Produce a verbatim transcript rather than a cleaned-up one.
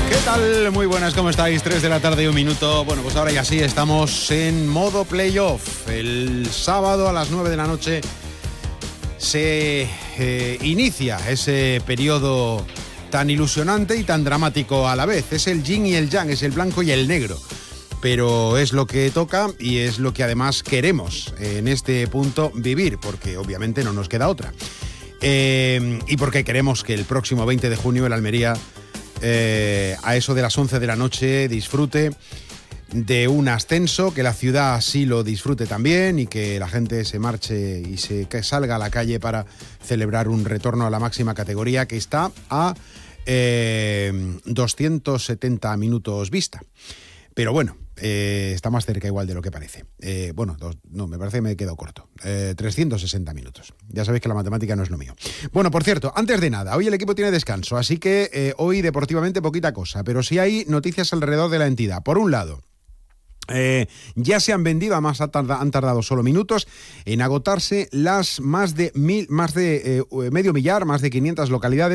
¿Qué tal? Muy buenas, ¿cómo estáis? tres de la tarde y un minuto. Bueno, pues ahora ya sí, estamos en modo playoff. El sábado a las nueve de la noche se eh, inicia ese periodo tan ilusionante y tan dramático a la vez. Es el yin y el yang, es el blanco y el negro. Pero es lo que toca y es lo que además queremos en este punto vivir, porque obviamente no nos queda otra. Eh, y porque queremos que el próximo veinte de junio el Almería, eh, a eso de las once de la noche, disfrute de un ascenso, que la ciudad así lo disfrute también y que la gente se marche y se que salga a la calle para celebrar un retorno a la máxima categoría, que está a eh, doscientos setenta minutos vista. Pero bueno, eh, está más cerca igual de lo que parece. Eh, bueno, dos, no, me parece que me he quedado corto. Eh, trescientos sesenta minutos. Ya sabéis que la matemática no es lo mío. Bueno, por cierto, antes de nada, hoy el equipo tiene descanso, así que eh, hoy deportivamente poquita cosa, pero sí hay noticias alrededor de la entidad. Por un lado, Eh, ya se han vendido, además han tardado, han tardado solo minutos en agotarse las más de mil, más de eh, medio millar, más de quinientas localidades